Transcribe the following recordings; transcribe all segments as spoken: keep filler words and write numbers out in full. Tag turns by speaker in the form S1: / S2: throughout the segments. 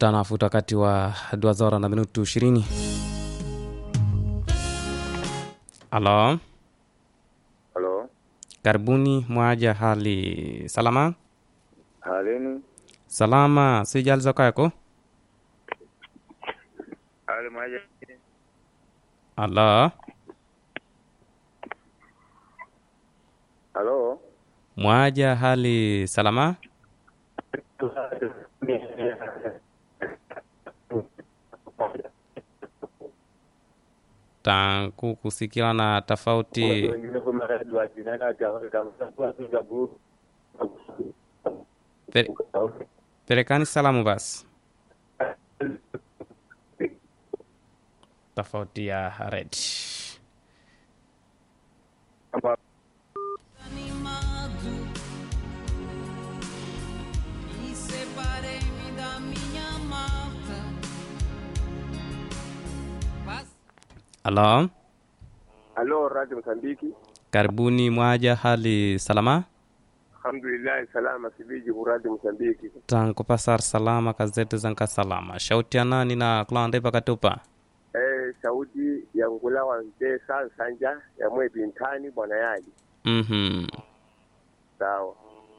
S1: tanafuta wakati wa duazora na minutu ishirini. Halo.
S2: Halo.
S1: Karibuni mwaja, hali salama?
S2: Halini.
S1: Salama, sijalizo kako?
S2: Hali mwaja.
S1: Halo.
S2: Halo.
S1: Mwaja, hali salama? Tangu kusikiwa na tofauti. Pere, perekani salamu basi. Tofauti ya red. Halo.
S2: Halo, Radio Msambiki.
S1: Karibuni mwaja, hali salama?
S2: Alhamdulillah, salama sibiji ku Radio Msambiki.
S1: Tangu pasar salama, kazete zanka salama. Shauti ya nani na klande pakatupa?
S2: Eh, Saudi ya ngula wa Mpesa Sanja ya mwe bintani bwana yaji.
S1: Mhm.
S2: Sawa.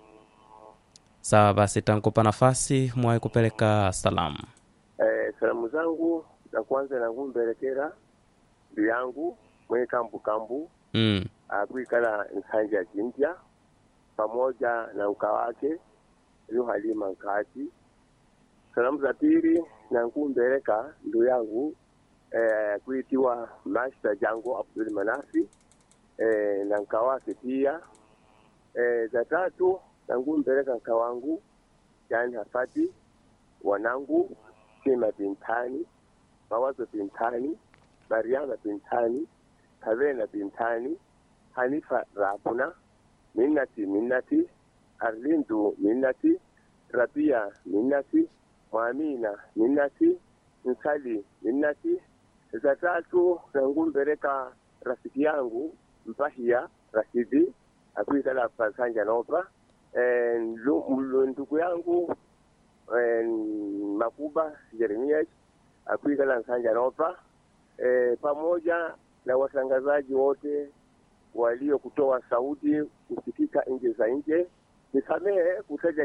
S1: Sawa basi, tankupa nafasi mwai kupeleka salamu.
S2: Eh, salamu zangu za kwanza na ngumbelekera yangu mwe kambu kambu.
S1: Mm.
S2: Akuikala Nsanja Jinja pamoja na ukawake yu Halima Nkati. Salamu za pili na ngumbeleka ndu yangu eh, kuitiwa Master Jango Abdul Manafi eh, na nkawake pia. Eh, za tatu na ngumbeleka nkawangu yani Hafati, wanangu Sima Bintani, Mawazo Bintani, Mariana Bintani, Kavena Bintani, Hanifa Rabuna, Minnati Minnati, Arlindu Minnati, Rabia Minnati, Mwamina Minnati, Nsali Minnati. Za tatu na ngumbeleka rafiki yangu Mpahia Rashidi akuikala Pasanja Nova. E, ndugu yangu e, Makuba Jeremias akuikala Nsanja Nova. E, pamoja na watangazaji wote walio kutoa sauti kusikika nje za nje. Nisamehe kutaja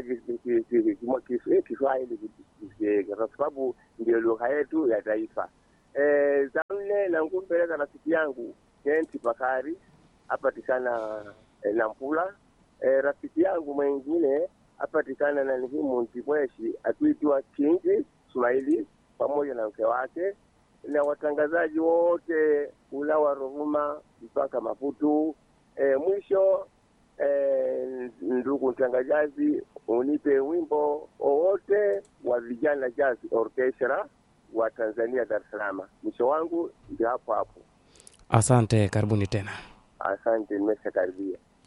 S2: Kiswahili kwa sababu ndio lugha yetu ya taifa. E, za nne na ngumpeleka rafiki yangu Kenti Bakari apatikana e, Nampula. E, rafiki yangu mwingine apatikana na Nihimu Ntimweshi atuitwa Kingi Sumaili pamoja na mke wake, na watangazaji wote ulawa Ruvuma mpaka Maputu. E, mwisho e, ndugu mtangazaji, unipe wimbo wowote wa vijana jazz orchestra wa Tanzania Dar es Salaam. Mwisho wangu ndio hapo hapo.
S1: Asante, karibuni tena.
S2: Asante, nimeshakaribia.